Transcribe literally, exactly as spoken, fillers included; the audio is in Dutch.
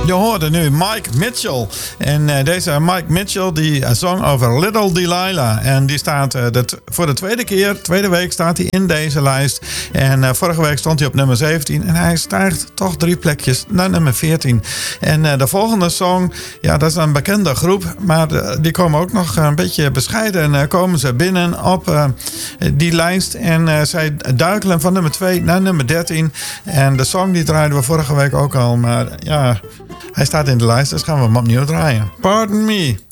Je hoorde nu Mike Mitchell. En uh, deze Mike Mitchell die uh, zong over Little Delilah. En die staat uh, de t- voor de tweede keer, tweede week staat hij in deze lijst. En uh, vorige week stond hij op nummer zeventien. En hij stijgt toch drie plekjes naar nummer veertien. En uh, de volgende song, ja, dat is een bekende groep. Maar uh, die komen ook nog een beetje bescheiden. Uh, komen ze binnen op uh, die lijst. En uh, zij duikelen van nummer twee naar nummer dertien. En de song die draaiden we vorige week ook al. Maar ja, hij staat in de lijst, dus gaan we hem opnieuw draaien. Pardon me.